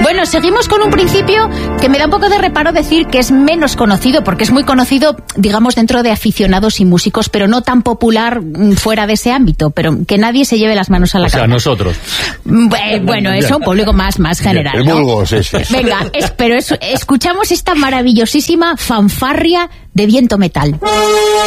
Bueno, seguimos con un principio que me da un poco de reparo decir que es menos conocido, porque es muy conocido, digamos, dentro de aficionados y músicos, pero no tan popular fuera de ese ámbito, pero que nadie se lleve las manos a la cabeza. O sea, nosotros. Bueno, eso, un público más general, el vulgo, sí. Venga, escuchamos esta maravillosísima fanfarria de viento metal.